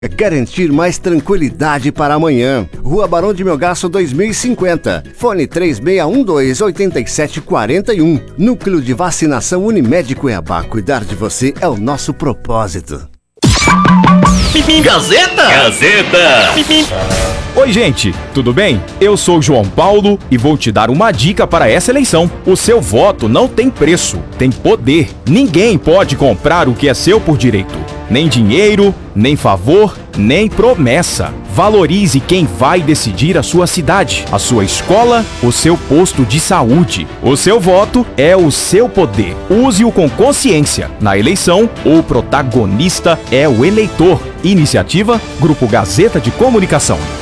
Garantir mais tranquilidade para amanhã. Rua Barão de Melgaço 2050. Fone 3612-8741. Núcleo de Vacinação Unimed Cuiabá. Cuidar de você é o nosso propósito. Gazeta! Oi, gente, tudo bem? Eu sou João Paulo e vou te dar uma dica para essa eleição. O seu voto não tem preço, tem poder. Ninguém pode comprar o que é seu por direito. Nem dinheiro, nem favor, nem promessa. Valorize quem vai decidir a sua cidade, a sua escola, o seu posto de saúde. O seu voto é o seu poder. Use-o com consciência. Na eleição, o protagonista é o eleitor. Iniciativa Grupo Gazeta de Comunicação.